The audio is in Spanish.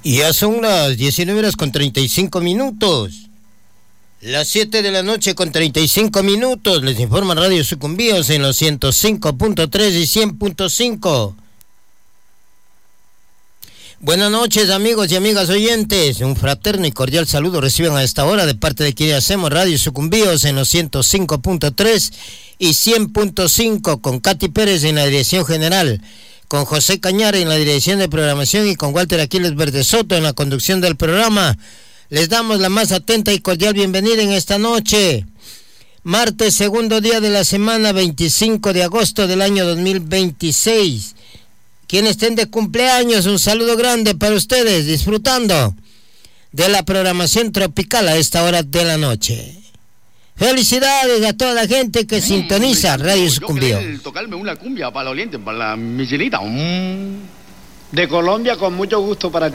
Ya son las 19:35. Las 7 de la noche con 35 minutos. Les informa Radio Sucumbíos en los 105.3 y 100.5. Buenas noches, amigos y amigas oyentes. Un fraterno y cordial saludo reciben a esta hora de parte de quien hacemos Radio Sucumbíos en los 105.3 y 100.5, con Katy Pérez en la dirección general, con José Cañara en la dirección de programación y con Walter Aquiles Verdesoto en la conducción del programa. Les damos la más atenta y cordial bienvenida en esta noche. Martes, segundo día de la semana, 25 de agosto del año 2026. Quienes estén de cumpleaños, un saludo grande para ustedes, disfrutando de la programación tropical a esta hora de la noche. Felicidades a toda la gente que sintoniza Radio Sucumbíos. Tocarme una cumbia para el oriente, para la Michelita. De Colombia, con mucho gusto para ti.